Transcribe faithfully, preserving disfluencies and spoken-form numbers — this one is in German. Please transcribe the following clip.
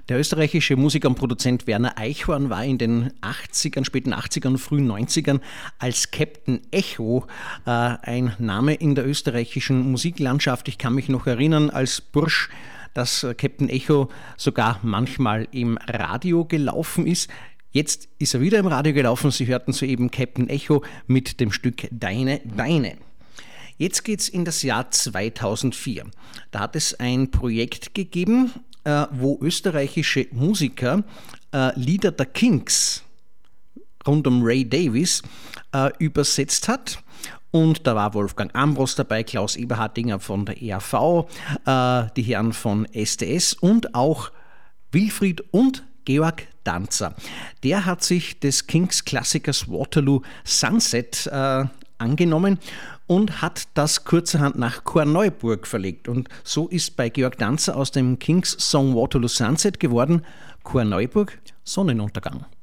Der österreichische Musiker und Produzent Werner Eichhorn war in den achtzigern, späten achtzigern und frühen neunzigern als Captain Echo äh, ein Name in der österreichischen Musiklandschaft. Ich kann mich noch erinnern, als Bursch, dass Captain Echo sogar manchmal im Radio gelaufen ist. Jetzt ist er wieder im Radio gelaufen. Sie hörten soeben Captain Echo mit dem Stück Deine, Deine. Jetzt geht's in das Jahr zweitausendvier. Da hat es ein Projekt gegeben, äh, wo österreichische Musiker äh, Lieder der Kinks rund um Ray Davies äh, übersetzt hat. Und da war Wolfgang Ambros dabei, Klaus Eberhardinger von der E R V, äh, die Herren von S T S und auch Wilfried und Georg Danzer. Der hat sich des Kinks-Klassikers Waterloo Sunset äh, angenommen und hat das kurzerhand nach Korneuburg verlegt. Und so ist bei Georg Danzer aus dem Kinks-Song Waterloo Sunset geworden Korneuburg Sonnenuntergang.